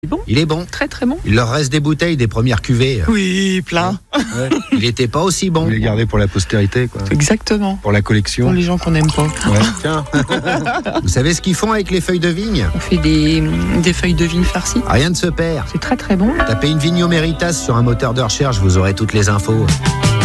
Bon. Il est bon. Très très bon. Il leur reste des bouteilles des premières cuvées. Oui, plein. Ouais. Il n'était pas aussi bon. Vous les gardez pour la postérité, quoi. Exactement. Pour la collection. Pour les gens qu'on n'aime pas. Ouais. Tiens. Vous savez ce qu'ils font avec les feuilles de vigne? On fait des feuilles de vigne farcies. Rien ne se perd. C'est très très bon. Tapez une Vignoméritas sur un moteur de recherche, vous aurez toutes les infos.